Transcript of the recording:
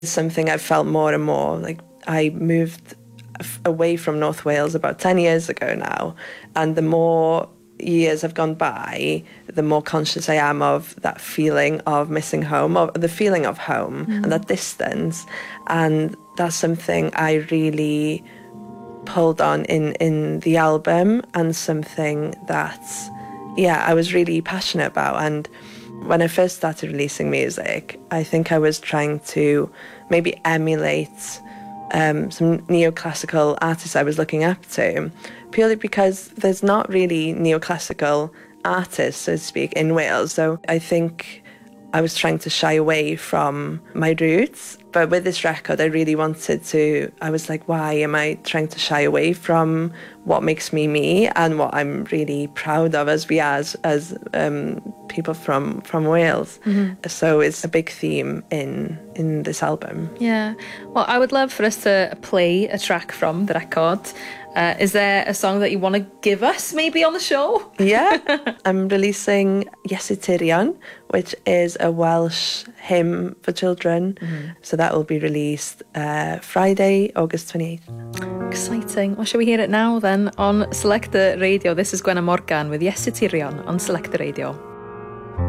Something I've felt more and more. Like, I moved away from North Wales about 10 years ago now, and the more years have gone by, the more conscious I am of that feeling of missing home, of the feeling of home and that distance. And that's something I really pulled on in the album, and something that, I was really passionate about. And when I first started releasing music, I think I was trying to maybe emulate some neoclassical artists I was looking up to, purely because there's not really neoclassical artists, so to speak, in Wales. So I think I was trying to shy away from my roots. But with this record, I really wanted to, I was like, why am I trying to shy away from what makes me me and what I'm really proud of as people from Wales. So it's a big theme in this album. Yeah. Well, I would love for us to play a track from the record. Is there a song that you want to give us maybe on the show? Yeah. I'm releasing Iesitirion, which is a Welsh hymn for children. So that will be released Friday, August 28th. Exciting. Well, shall we hear it now then on Selecta Radio? This is Gwenna Morgan with Iesitirion on Selecta Radio.